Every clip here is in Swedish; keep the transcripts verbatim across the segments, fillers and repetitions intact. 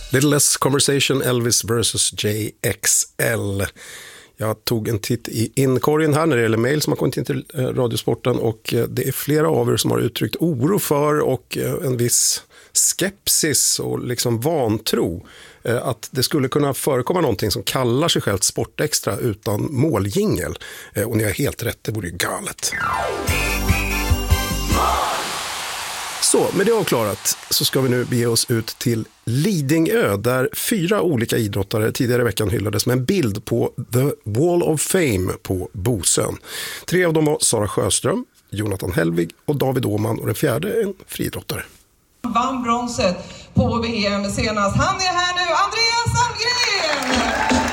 Little Less Conversation, Elvis versus J X L. Jag tog en titt i inkorgen här när det gäller mejl som har kommit in till Radiosporten, och det är flera av er som har uttryckt oro för och en viss skepsis och liksom vantro att det skulle kunna förekomma någonting som kallar sig självt Sportextra utan måljingel. Och ni har helt rätt, det vore ju galet. Så, med det avklarat så ska vi nu bege oss ut till Lidingö, där fyra olika idrottare tidigare i veckan hyllades med en bild på The Wall of Fame på Bosön. Tre av dem var Sara Sjöström, Jonathan Helvig och David Åman, och den fjärde en friidrottare. Vann bronset på V M senast. Han är här nu, Andreas Almgren!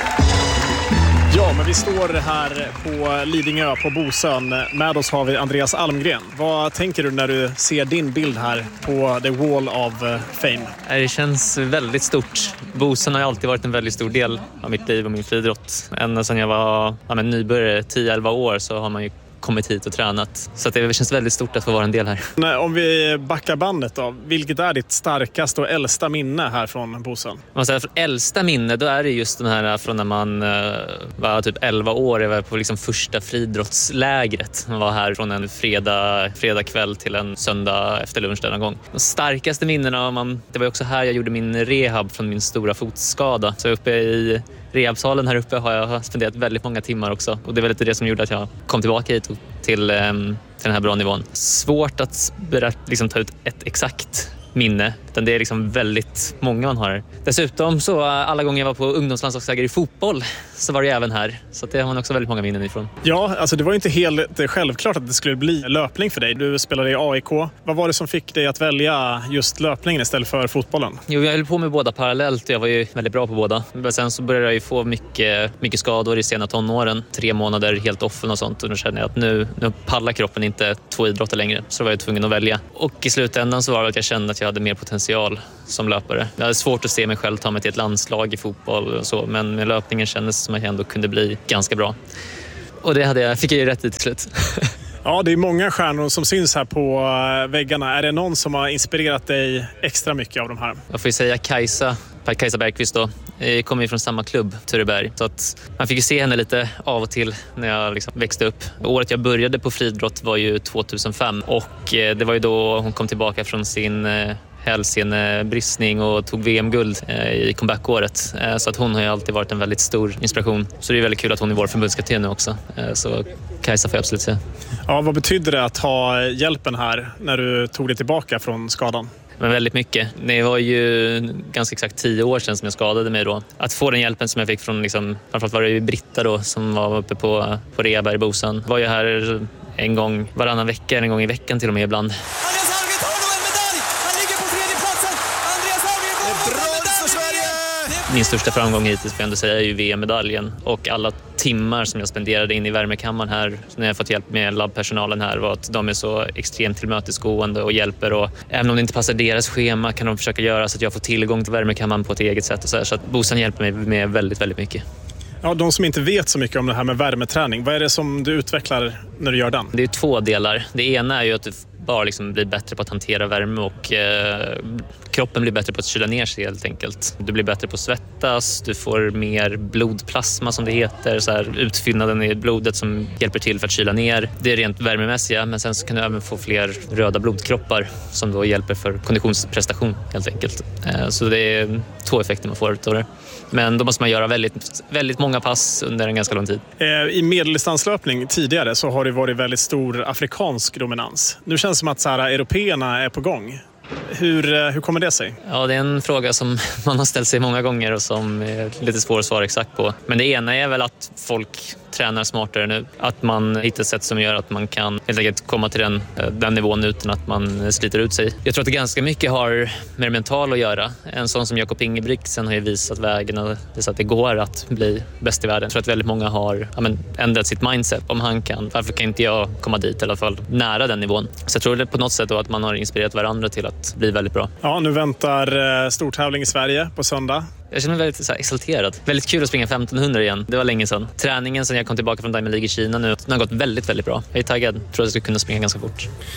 Ja, men vi står här på Lidingö på Bosön. Med oss har vi Andreas Almgren. Vad tänker du när du ser din bild här på The Wall of Fame? Det känns väldigt stort. Bosön har alltid varit en väldigt stor del av mitt liv och min friidrott. Ända sedan jag var ja, men nybörjare, tio elva år, så har man ju kommit hit och tränat. Så att det känns väldigt stort att få vara en del här. Om vi backar bandet då, vilket är ditt starkaste och äldsta minne här från Bosön? Man säger, för äldsta minne, då är det just den här från när man uh, var typ elva år. Jag var på liksom första friidrottslägret. Man var här från en fredag, fredag kväll till en söndag efter lunch denna gång. De starkaste minnena, man, det var också här jag gjorde min rehab från min stora fotskada. Så uppe i rehabsalen här uppe har jag spenderat väldigt många timmar också. Och det är väl lite det som gjorde att jag kom tillbaka hit till, um, till den här bra nivån. Svårt att berätta, liksom, ta ut ett exakt minne, utan det är liksom väldigt många man har. Dessutom så alla gånger jag var på ungdomslandslagsläger i fotboll så var det även här. Så det har man också väldigt många minnen ifrån. Ja, alltså det var ju inte helt självklart att det skulle bli löpning för dig. Du spelade i A I K. Vad var det som fick dig att välja just löpningen istället för fotbollen? Jo, jag höll på med båda parallellt och jag var ju väldigt bra på båda. Men sen så började jag ju få mycket, mycket skador i sena tonåren. Tre månader helt offen och sånt. Och nu kände jag att nu, nu pallar kroppen inte två idrotter längre. Så var jag tvungen att välja. Och i slutändan så var det att jag kände att jag hade mer potential som löpare. Jag hade svårt att se mig själv ta mig till ett landslag i fotboll och så, men med löpningen kändes som att jag ändå kunde bli ganska bra. Och det hade jag, fick jag ju rätt i till slut. Ja, det är många stjärnor som syns här på väggarna. Är det någon som har inspirerat dig extra mycket av de här? Jag får ju säga Kajsa, Kajsa Bergqvist då. Jag kommer ju från samma klubb, Tureberg. Så att man fick ju se henne lite av och till när jag liksom växte upp. Året jag började på friidrott var ju tvåtusenfem. Och det var ju då hon kom tillbaka från sin hälsenebristning och tog V M-guld i comeback-året. Så att hon har ju alltid varit en väldigt stor inspiration. Så det är väldigt kul att hon är vår förbundskapten nu också. Så Kajsa får jag absolut säga. Ja, vad betyder det att ha hjälpen här när du tog dig tillbaka från skadan? Men väldigt mycket. Det var ju ganska exakt tio år sedan som jag skadade mig då. Att få den hjälpen som jag fick från, liksom, framförallt var det ju Britta då som var uppe på, på Rehberg i Bosön. Var ju här en gång varannan vecka, en gång i veckan till och med ibland. Min största framgång hittills får jag ändå säga är ju V M-medaljen, och alla timmar som jag spenderade in i värmekammaren här när jag fått hjälp med labbpersonalen här var att de är så extremt tillmötesgående och hjälper, och även om det inte passar deras schema kan de försöka göra så att jag får tillgång till värmekammaren på ett eget sätt och så här, så att Bosön hjälper mig med väldigt, väldigt mycket. Ja, de som inte vet så mycket om det här med värmeträning, vad är det som du utvecklar när du gör den? Det är två delar. Det ena är ju att du bara liksom blir bättre på att hantera värme och eh, kroppen blir bättre på att kyla ner sig helt enkelt. Du blir bättre på att svettas, du får mer blodplasma som det heter, så här, utfyllnaden i blodet som hjälper till för att kyla ner. Det är rent värmemässiga, men sen så kan du även få fler röda blodkroppar som då hjälper för konditionsprestation helt enkelt. Eh, så det är två effekter man får utav det. Men då måste man göra väldigt, väldigt många pass under en ganska lång tid. I medeldistanslöpning tidigare så har det varit väldigt stor afrikansk dominans. Nu känns det som att så här, européerna är på gång. Hur, hur kommer det sig? Ja, det är en fråga som man har ställt sig många gånger och som är lite svår att svara exakt på. Men det ena är väl att folk tränar smartare nu. Att man hittar sätt som gör att man kan helt enkelt komma till den, den nivån utan att man sliter ut sig. Jag tror att det ganska mycket har med det mentala att göra. En sån som Jakob Ingebrigtsen har ju visat vägen och visat att det går att bli bäst i världen. Jag tror att väldigt många har ja, men, ändrat sitt mindset. Om han kan, varför kan inte jag komma dit i alla fall nära den nivån? Så jag tror det på något sätt då att man har inspirerat varandra till att bli väldigt bra. Ja, nu väntar stortävling i Sverige på söndag. Jag känner mig väldigt så här, exalterad. Väldigt kul att springa femtonhundra igen. Det var länge sedan. Träningen sen jag kom tillbaka från Diamond League i Kina nu, den har gått väldigt, väldigt bra. Jag är taggad. Jag tror att jag ska kunna springa ganska fort.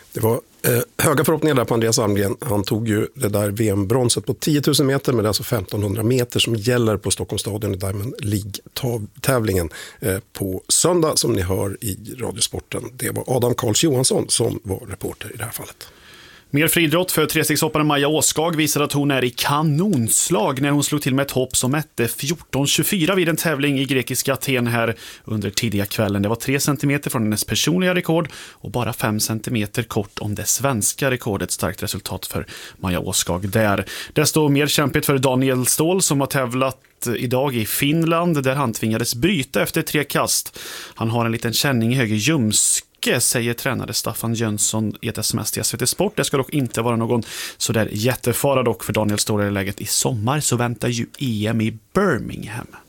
Det var eh, höga förhoppningar där på Andreas Almgren. Han tog ju det där V M-bronset på tio tusen meter, men det är alltså femtonhundra meter som gäller på Stockholms stadion i Diamond League-tävlingen eh, på söndag som ni hör i Radiosporten. Det var Adam Karls Johansson som var reporter i det här fallet. Mer friidrott för trestegshopparen Maja Åskag visade att hon är i kanonslag när hon slog till med ett hopp som mätte fjorton tjugofyra vid en tävling i grekiska Aten här under tidiga kvällen. Det var tre centimeter från hennes personliga rekord och bara fem centimeter kort om det svenska rekordet. Starkt resultat för Maja Åskag där. Desto mer kämpigt för Daniel Ståhl som har tävlat idag i Finland där han tvingades bryta efter tre kast. Han har en liten känning i höger ljumsk, säger tränare Staffan Jönsson i ett sms till S V T Sport. Det ska dock inte vara någon så där jättefara dock för Daniel Ståhl i läget. I sommar så väntar ju E M i Birmingham.